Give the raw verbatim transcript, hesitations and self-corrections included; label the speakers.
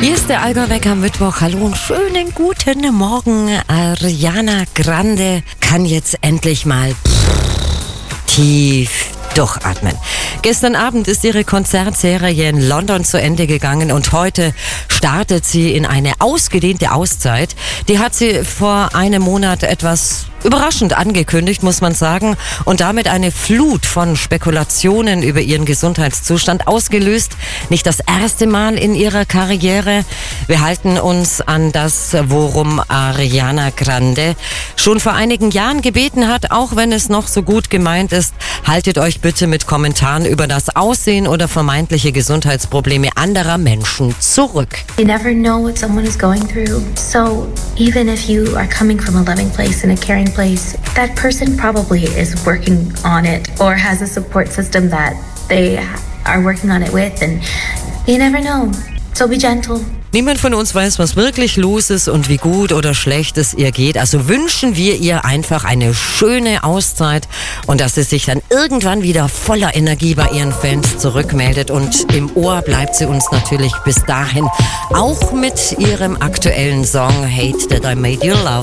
Speaker 1: Hier ist der Allgäu-Wecker am Mittwoch. Hallo und schönen guten Morgen. Ariana Grande kann jetzt endlich mal tief durchatmen. Gestern Abend ist ihre Konzertserie in London zu Ende gegangen und heute startet sie in eine ausgedehnte Auszeit. Die hat sie vor einem Monat etwas überraschend angekündigt, muss man sagen, und damit eine Flut von Spekulationen über ihren Gesundheitszustand ausgelöst. Nicht das erste Mal in ihrer Karriere. Wir halten uns an das, worum Ariana Grande schon vor einigen Jahren gebeten hat, auch wenn es noch so gut gemeint ist. Haltet euch bitte mit Kommentaren über das Aussehen oder vermeintliche Gesundheitsprobleme anderer Menschen zurück.
Speaker 2: You never know what someone is going through. So even if you are coming from a loving place and a caring place, that person probably is working on it or has a support system that they are working on it with, and you never know. So be gentle.
Speaker 1: Niemand von uns weiß, was wirklich los ist und wie gut oder schlecht es ihr geht. Also wünschen wir ihr einfach eine schöne Auszeit und dass sie sich dann irgendwann wieder voller Energie bei ihren Fans zurückmeldet. Und im Ohr bleibt sie uns natürlich bis dahin auch mit ihrem aktuellen Song Hate That I Made You Love